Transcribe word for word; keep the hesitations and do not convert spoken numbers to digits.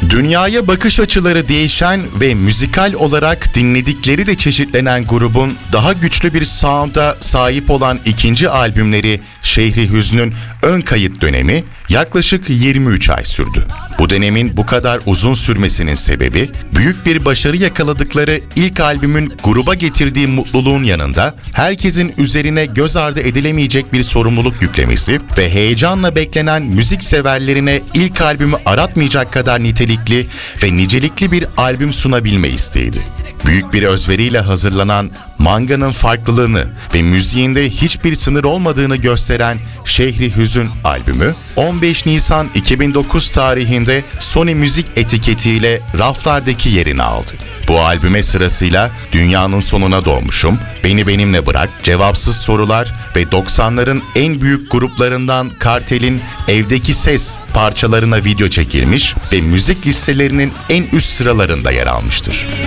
Dünyaya bakış açıları değişen ve müzikal olarak dinledikleri de çeşitlenen grubun daha güçlü bir sound'a sahip olan ikinci albümleri Şehri Hüzn'ün ön kayıt dönemi yaklaşık yirmi üç ay sürdü. Bu dönemin bu kadar uzun sürmesinin sebebi, büyük bir başarı yakaladıkları ilk albümün gruba getirdiği mutluluğun yanında herkesin üzerine göz ardı edilemeyecek bir sorumluluk yüklemesi ve heyecanla beklenen müzik severlerine ilk albümü aratmayacak kadar nitelikli ve nicelikli bir albüm sunabilme isteğiydi. Büyük bir özveriyle hazırlanan, manganın farklılığını ve müziğinde hiçbir sınır olmadığını gösteren Şehri Hüzün albümü on beş Nisan iki bin dokuz tarihinde Sony Müzik etiketiyle raflardaki yerini aldı. Bu albüme sırasıyla Dünyanın Sonuna Doğmuşum, Beni Benimle Bırak, Cevapsız Sorular ve doksanların en büyük gruplarından Kartel'in Evdeki Ses parçalarına video çekilmiş ve müzik listelerinin en üst sıralarında yer almıştır.